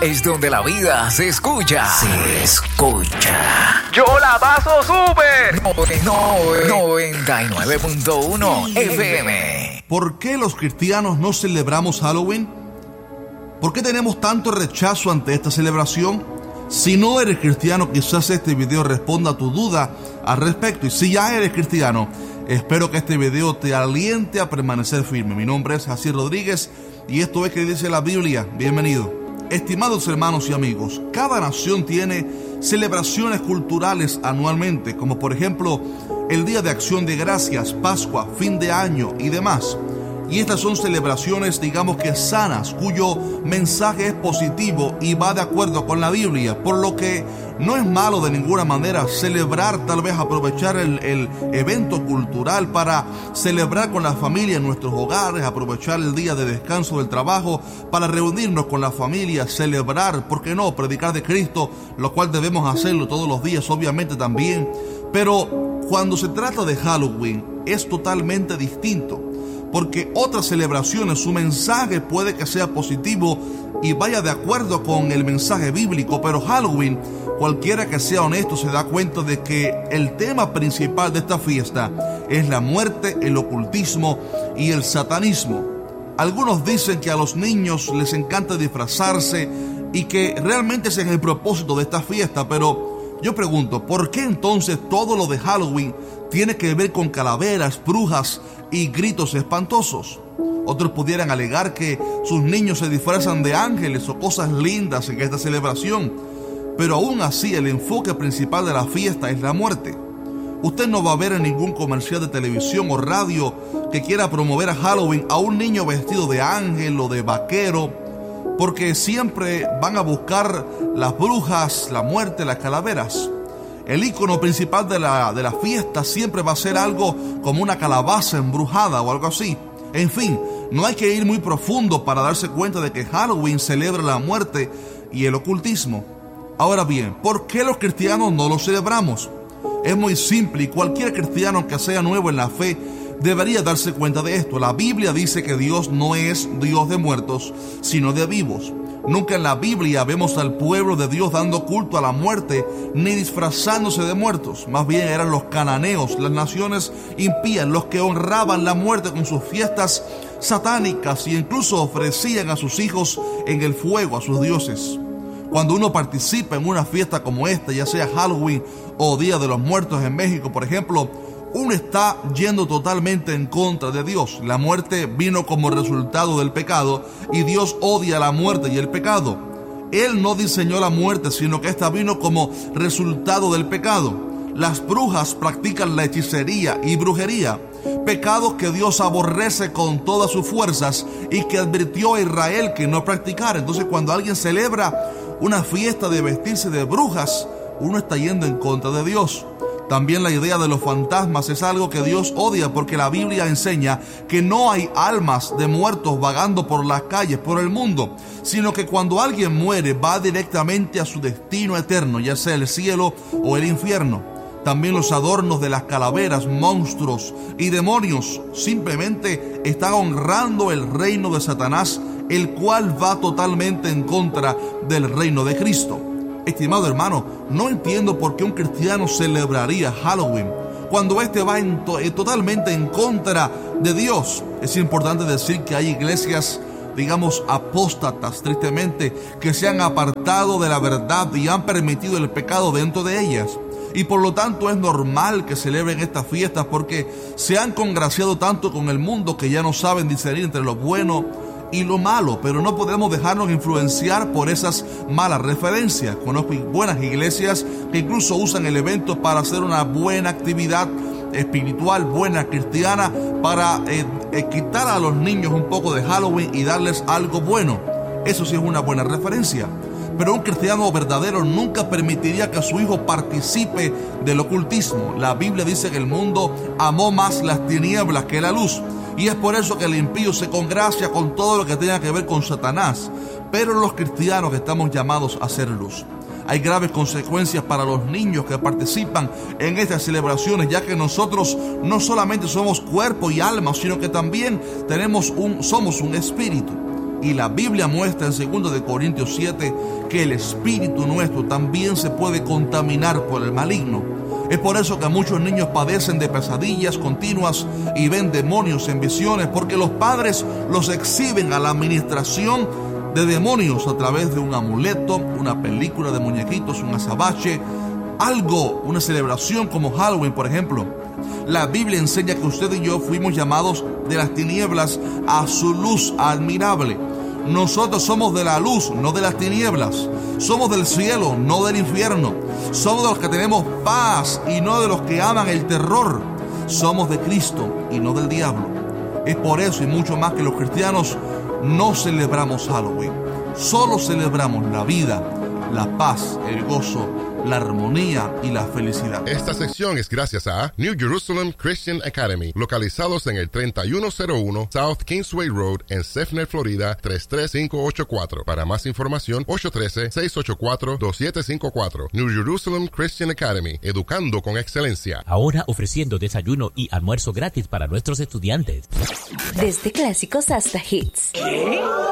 es donde la vida se escucha. Se escucha. ¡Yo la paso súper! 99.1 FM. ¿Por qué los cristianos no celebramos Halloween? ¿Por qué tenemos tanto rechazo ante esta celebración? Si no eres cristiano, quizás este video responda a tu duda al respecto. Y si ya eres cristiano, espero que este video te aliente a permanecer firme. Mi nombre es Jaciel Rodríguez y esto es que dice la Biblia. Bienvenido. Estimados hermanos y amigos, cada nación tiene celebraciones culturales anualmente, como por ejemplo el Día de Acción de Gracias, Pascua, fin de año y demás. Y estas son celebraciones, digamos que sanas, cuyo mensaje es positivo y va de acuerdo con la Biblia, por lo que no es malo de ninguna manera celebrar, tal vez aprovechar el evento cultural para celebrar con la familia en nuestros hogares, aprovechar el día de descanso del trabajo para reunirnos con la familia, celebrar, ¿por qué no?, predicar de Cristo, lo cual debemos hacerlo todos los días, obviamente también. Pero cuando se trata de Halloween es totalmente distinto, porque otras celebraciones, su mensaje puede que sea positivo y vaya de acuerdo con el mensaje bíblico, pero Halloween, cualquiera que sea honesto, se da cuenta de que el tema principal de esta fiesta es la muerte, el ocultismo y el satanismo. Algunos dicen que a los niños les encanta disfrazarse y que realmente ese es el propósito de esta fiesta, pero yo pregunto, ¿por qué entonces todo lo de Halloween tiene que ver con calaveras, brujas y gritos espantosos? Otros pudieran alegar que sus niños se disfrazan de ángeles o cosas lindas en esta celebración, pero aún así el enfoque principal de la fiesta es la muerte. Usted no va a ver en ningún comercial de televisión o radio que quiera promover a Halloween a un niño vestido de ángel o de vaquero, porque siempre van a buscar las brujas, la muerte, las calaveras. El ícono principal de la fiesta siempre va a ser algo como una calabaza embrujada o algo así. En fin, no hay que ir muy profundo para darse cuenta de que Halloween celebra la muerte y el ocultismo. Ahora bien, ¿por qué los cristianos no lo celebramos? Es muy simple y cualquier cristiano que sea nuevo en la fe debería darse cuenta de esto. La Biblia dice que Dios no es Dios de muertos, sino de vivos. Nunca en la Biblia vemos al pueblo de Dios dando culto a la muerte ni disfrazándose de muertos. Más bien eran los cananeos, las naciones impías, los que honraban la muerte con sus fiestas satánicas e incluso ofrecían a sus hijos en el fuego a sus dioses. Cuando uno participa en una fiesta como esta, ya sea Halloween o Día de los Muertos en México, por ejemplo, uno está yendo totalmente en contra de Dios. La muerte vino como resultado del pecado y Dios odia la muerte y el pecado. Él no diseñó la muerte, sino que esta vino como resultado del pecado. Las brujas practican la hechicería y brujería, pecados que Dios aborrece con todas sus fuerzas y que advirtió a Israel que no practicara. Entonces, cuando alguien celebra una fiesta de vestirse de brujas, uno está yendo en contra de Dios. También la idea de los fantasmas es algo que Dios odia, porque la Biblia enseña que no hay almas de muertos vagando por las calles, por el mundo, sino que cuando alguien muere va directamente a su destino eterno, ya sea el cielo o el infierno. También los adornos de las calaveras, monstruos y demonios simplemente están honrando el reino de Satanás, el cual va totalmente en contra del reino de Cristo. Estimado hermano, no entiendo por qué un cristiano celebraría Halloween cuando este va totalmente en contra de Dios. Es importante decir que hay iglesias, digamos, apóstatas, tristemente, que se han apartado de la verdad y han permitido el pecado dentro de ellas. Y por lo tanto es normal que celebren estas fiestas porque se han congraciado tanto con el mundo que ya no saben discernir entre lo bueno y lo malo, pero no podemos dejarnos influenciar por esas malas referencias. Conozco buenas iglesias que incluso usan el evento para hacer una buena actividad espiritual, buena cristiana, para quitar a los niños un poco de Halloween y darles algo bueno. Eso sí es una buena referencia. Pero un cristiano verdadero nunca permitiría que su hijo participe del ocultismo. La Biblia dice que el mundo amó más las tinieblas que la luz. Y es por eso que el impío se congracia con todo lo que tenga que ver con Satanás. Pero los cristianos estamos llamados a ser luz. Hay graves consecuencias para los niños que participan en estas celebraciones, ya que nosotros no solamente somos cuerpo y alma, sino que también somos un espíritu. Y la Biblia muestra en 2 de Corintios 7 que el espíritu nuestro también se puede contaminar por el maligno. Es por eso que muchos niños padecen de pesadillas continuas y ven demonios en visiones, porque los padres los exhiben a la administración de demonios a través de un amuleto, una película de muñequitos, un azabache, algo, una celebración como Halloween, por ejemplo. La Biblia enseña que usted y yo fuimos llamados de las tinieblas a su luz admirable. Nosotros somos de la luz, no de las tinieblas. Somos del cielo, no del infierno. Somos de los que tenemos paz y no de los que aman el terror. Somos de Cristo y no del diablo. Es por eso y mucho más que los cristianos no celebramos Halloween. Solo celebramos la vida, la paz, el gozo, la armonía y la felicidad. Esta sección es gracias a New Jerusalem Christian Academy, localizados en el 3101 South Kingsway Road en Sefner, Florida 33584. Para más información, 813-684-2754. New Jerusalem Christian Academy, educando con excelencia. Ahora ofreciendo desayuno y almuerzo gratis para nuestros estudiantes. Desde clásicos hasta hits. ¿Qué?